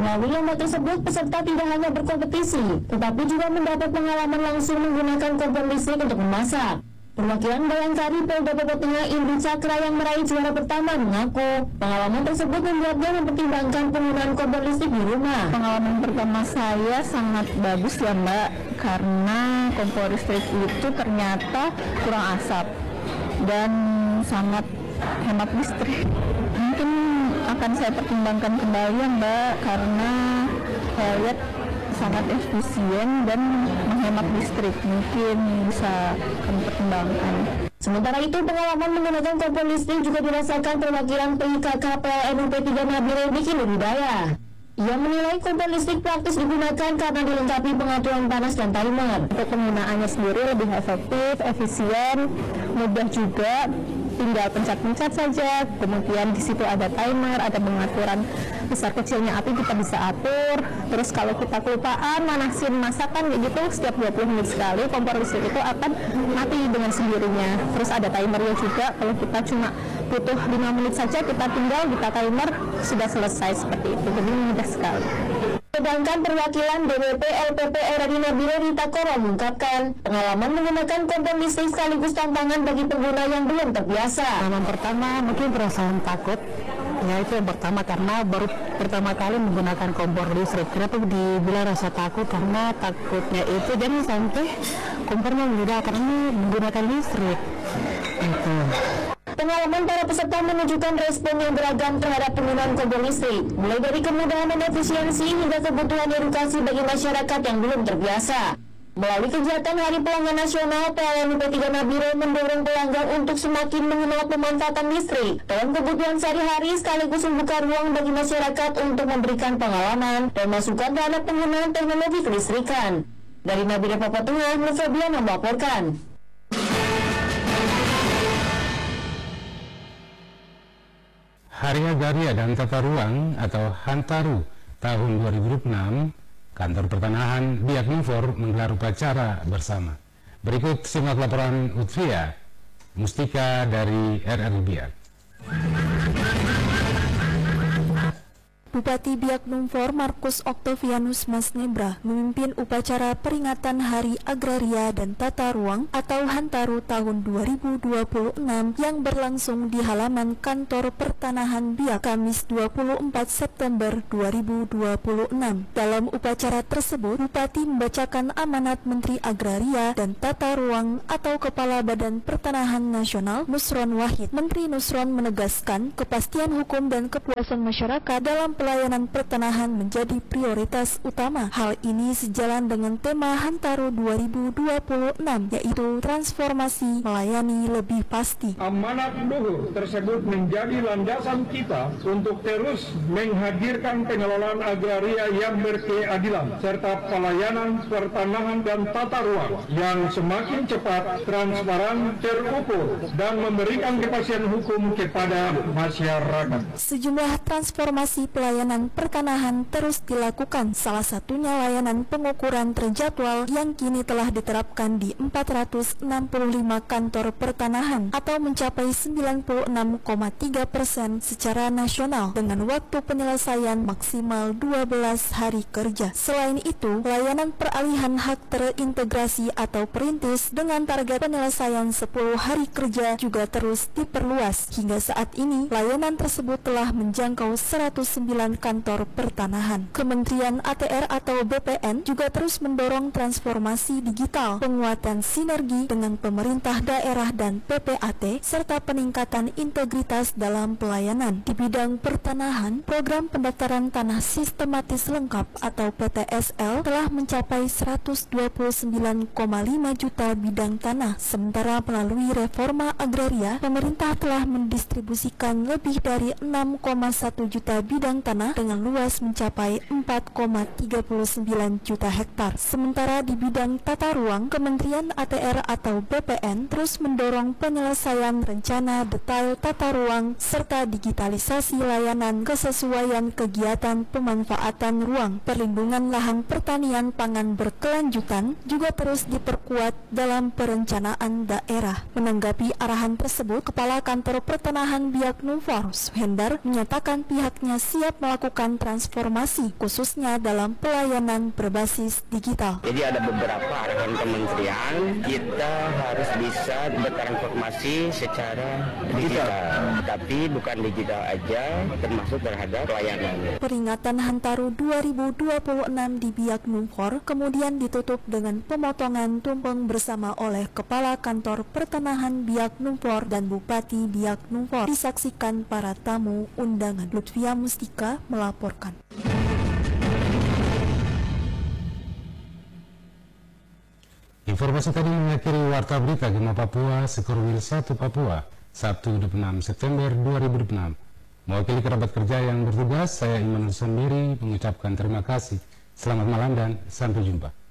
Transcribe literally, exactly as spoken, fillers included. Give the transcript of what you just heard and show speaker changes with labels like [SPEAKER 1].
[SPEAKER 1] Melalui lomba tersebut, peserta tidak hanya berkompetisi, tetapi juga mendapat pengalaman langsung menggunakan kompor listrik untuk memasak. Perwakilan Bayangkari Polda Papua Tengah Indri Cakra yang meraih juara pertama mengaku pengalaman tersebut membuatnya mempertimbangkan penggunaan kompor listrik di rumah.
[SPEAKER 2] Pengalaman pertama saya sangat bagus ya Mbak, karena kompor listrik itu ternyata kurang asap dan sangat hemat listrik. Mungkin akan saya pertimbangkan kembali ya Mbak, karena saya lihat sangat efisien dan menghemat listrik. Mungkin bisa kami pertimbangkan.
[SPEAKER 1] Sementara itu, pengalaman menggunakan kompor listrik juga dirasakan perwakilan P I K K P L N U P tiga Nabire Diki Nurhidayah. Ia menilai kompor listrik praktis digunakan karena dilengkapi pengaturan panas dan timer.
[SPEAKER 2] Untuk penggunaannya sendiri lebih efektif, efisien, mudah juga. Tinggal pencet-pencet saja, kemudian di situ ada timer, ada pengaturan besar kecilnya api kita bisa atur. Terus kalau kita kelupaan manasin masakan kayak gitu, setiap dua puluh menit sekali kompor listrik itu akan mati dengan sendirinya. Terus ada timernya juga, kalau kita cuma butuh lima menit saja, kita tinggal kita timer, sudah selesai seperti itu. Jadi mudah sekali.
[SPEAKER 1] Sedangkan perwakilan D W P L P P R di Nabire Rita Koro mengungkapkan pengalaman menggunakan kompor listrik sekaligus tantangan bagi pengguna yang belum terbiasa.
[SPEAKER 3] Pengalaman pertama mungkin perasaan takut, ya itu yang pertama karena baru pertama kali menggunakan kompor listrik. Kenapa dibilang rasa takut? Karena takutnya itu jangan sampai kompornya meledak karena menggunakan listrik. Itu.
[SPEAKER 1] Pengalaman para peserta menunjukkan respon yang beragam terhadap penggunaan kompor listrik, mulai dari kemudahan dan efisiensi hingga kebutuhan edukasi bagi masyarakat yang belum terbiasa. Melalui kegiatan Hari Pelanggan Nasional, P L N U P tiga Nabire mendorong pelanggan untuk semakin mengenal pemanfaatan listrik dalam kebutuhan sehari-hari sekaligus membuka ruang bagi masyarakat untuk memberikan pengalaman dan masukan terhadap penggunaan teknologi kelistrikan. Dari Nabire Papua Tengah, Nur Febian melaporkan.
[SPEAKER 4] Hari Agraria dan Tata Ruang atau Hantaru tahun dua ribu dua puluh enam, Kantor Pertanahan Biak Numfor menggelar upacara bersama. Berikut simak laporan Utfia Mustika dari R R Biak.
[SPEAKER 5] Bupati Biak Numfor Markus Octavianus Masnebra memimpin upacara peringatan Hari Agraria dan Tata Ruang atau Hantaru tahun dua ribu dua puluh enam yang berlangsung di halaman Kantor Pertanahan Biak Kamis dua puluh empat September dua ribu dua puluh enam. Dalam upacara tersebut, Bupati membacakan amanat Menteri Agraria dan Tata Ruang atau Kepala Badan Pertanahan Nasional Nusron Wahid. Menteri Nusron menegaskan kepastian hukum dan kepuasan masyarakat dalam pelayanan pertanahan menjadi prioritas utama. Hal ini sejalan dengan tema Hantaru dua ribu dua puluh enam, yaitu transformasi melayani lebih pasti.
[SPEAKER 6] Amanat luhur tersebut menjadi landasan kita untuk terus menghadirkan pengelolaan agraria yang berkeadilan serta pelayanan pertanahan dan tata ruang yang semakin cepat, transparan, terukur dan memberikan kepastian hukum kepada masyarakat.
[SPEAKER 5] Sejumlah transformasi pelayanan pertanahan terus dilakukan, salah satunya layanan pengukuran terjadwal yang kini telah diterapkan di empat ratus enam puluh lima kantor pertanahan atau mencapai sembilan puluh enam koma tiga persen secara nasional dengan waktu penyelesaian maksimal dua belas hari kerja. Selain itu, layanan peralihan hak terintegrasi atau perintis dengan target penyelesaian sepuluh hari kerja juga terus diperluas. Hingga saat ini, layanan tersebut telah menjangkau seratus sembilan kantor pertanahan. Kementerian A T R atau B P N juga terus mendorong transformasi digital, penguatan sinergi dengan pemerintah daerah dan P P A T, serta peningkatan integritas dalam pelayanan. Di bidang pertanahan, program pendaftaran tanah sistematis lengkap atau P T S L telah mencapai seratus dua puluh sembilan koma lima juta bidang tanah. Sementara melalui reforma agraria, pemerintah telah mendistribusikan lebih dari enam koma satu juta bidang tanah dengan luas mencapai empat koma tiga sembilan juta hektar. Sementara di bidang tata ruang, Kementerian A T R atau B P N terus mendorong penyelesaian rencana detail tata ruang serta digitalisasi layanan kesesuaian kegiatan pemanfaatan ruang. Perlindungan lahan pertanian pangan berkelanjutan juga terus diperkuat dalam perencanaan daerah. Menanggapi arahan tersebut, Kepala Kantor Pertanahan Biak Numfor Suhendar menyatakan pihaknya siap untuk melakukan transformasi khususnya dalam pelayanan berbasis digital.
[SPEAKER 7] Jadi ada beberapa arahan kementerian, kita harus bisa bertransformasi secara digital, tapi bukan digital aja, termasuk terhadap pelayanan.
[SPEAKER 5] Peringatan Hantaru dua ribu dua puluh enam di Biak Numfor kemudian ditutup dengan pemotongan tumpeng bersama oleh Kepala Kantor Pertanahan Biak Numfor dan Bupati Biak Numfor. Disaksikan para tamu undangan. Lutfia Mustika melaporkan.
[SPEAKER 4] Informasi tadi mengakhiri Warta Berita Gema Papua Sekorwil satu Papua Sabtu dua puluh enam September dua ribu dua puluh enam. Mewakili kerabat kerja yang bertugas, saya Imanul Sendiri mengucapkan terima kasih. Selamat malam dan sampai jumpa.